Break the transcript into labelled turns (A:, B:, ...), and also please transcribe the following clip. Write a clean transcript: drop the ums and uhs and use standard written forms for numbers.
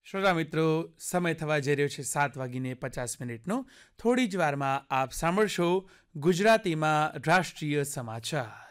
A: શ્રોતા મિત્રો, સમય થવા જઈ રહ્યો છે 7:50 થોડી જ વારમાં આપ સાંભળશો ગુજરાતીમાં રાષ્ટ્રીય સમાચાર.